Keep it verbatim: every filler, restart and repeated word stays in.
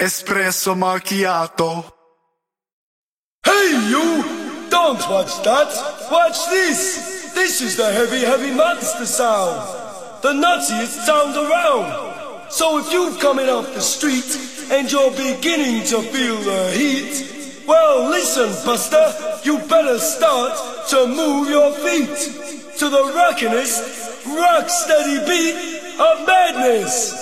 espresso macchiato. Hey you! Don't watch that! Watch this! This is the heavy, heavy monster sound! The nuttiest sound around! So if you're coming off the street and you're beginning to feel the heat, well listen, Buster, you better start to move your feet to the rockinest, rock steady beat of madness!